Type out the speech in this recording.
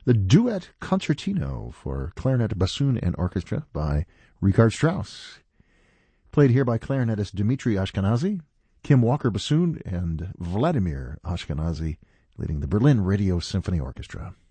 the Duet Concertino for clarinet, bassoon, and orchestra by Richard Strauss. Played here by clarinetist Dmitri Ashkenazy, Kim Walker bassoon, and Vladimir Ashkenazy leading the Berlin Radio Symphony Orchestra.